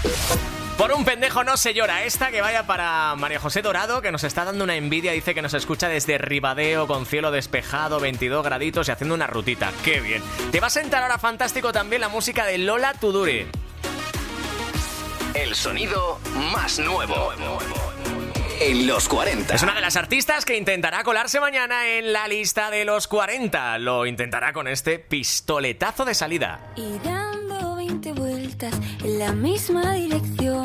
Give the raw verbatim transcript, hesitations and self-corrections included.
Por un pendejo no se llora. Esta que vaya para María José Dorado, que nos está dando una envidia. Dice que nos escucha desde Ribadeo, con cielo despejado, veintidós graditos y haciendo una rutita. ¡Qué bien! Te va a sentar ahora fantástico también la música de Lola Tuduri. El sonido más nuevo en los cuarenta. Es una de las artistas que intentará colarse mañana en la lista de los cuarenta. Lo intentará con este pistoletazo de salida. Y dando veinte vueltas en la misma dirección.